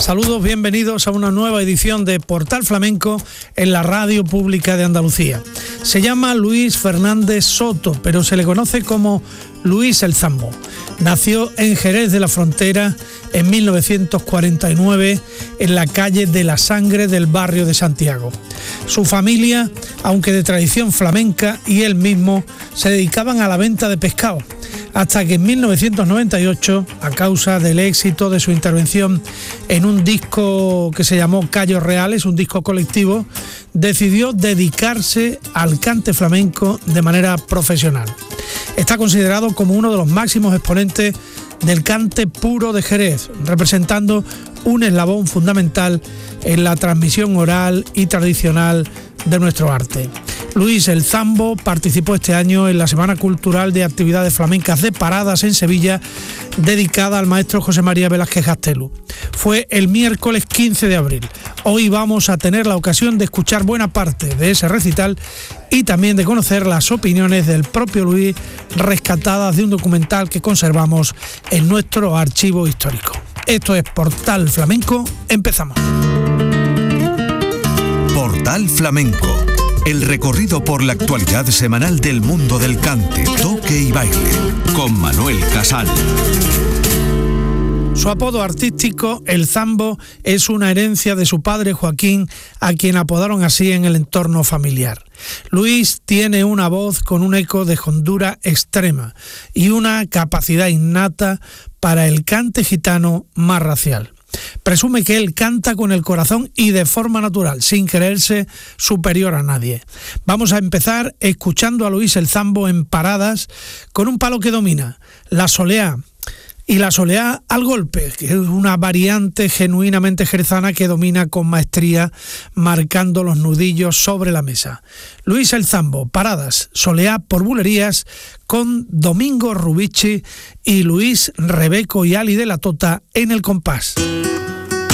Saludos, bienvenidos a una nueva edición de Portal Flamenco en la Radio Pública de Andalucía. Se llama Luis Fernández Soto, pero se le conoce como Luis el Zambo. Nació en Jerez de la Frontera en 1949 en la calle de la Sangre del barrio de Santiago. Su familia, aunque de tradición flamenca, y él mismo se dedicaban a la venta de pescado, hasta que en 1998, a causa del éxito de su intervención en un disco que se llamó Callos Reales, un disco colectivo, decidió dedicarse al cante flamenco de manera profesional. Está considerado como uno de los máximos exponentes del cante puro de Jerez, representando un eslabón fundamental en la transmisión oral y tradicional de nuestro arte. Luis el Zambo participó este año en la Semana Cultural de Actividades Flamencas de Paradas en Sevilla, dedicada al maestro José María Velázquez Gastelu. Fue el miércoles 15 de abril. Hoy vamos a tener la ocasión de escuchar buena parte de ese recital y también de conocer las opiniones del propio Luis, rescatadas de un documental que conservamos en nuestro archivo histórico. Esto es Portal Flamenco, empezamos. Portal Flamenco, el recorrido por la actualidad semanal del mundo del cante, toque y baile, con Manuel Casal. Su apodo artístico, El Zambo, es una herencia de su padre Joaquín, a quien apodaron así en el entorno familiar. Luis tiene una voz con un eco de hondura extrema y una capacidad innata para el cante gitano más racial. Presume que él canta con el corazón y de forma natural, sin creerse superior a nadie. Vamos a empezar escuchando a Luis el Zambo en Paradas con un palo que domina, la soleá. Y la soleá al golpe, que es una variante genuinamente jerezana que domina con maestría, marcando los nudillos sobre la mesa. Luis el Zambo, Paradas, soleá por bulerías, con Domingo Rubici y Luis Rebeco y Ali de la Tota en el compás.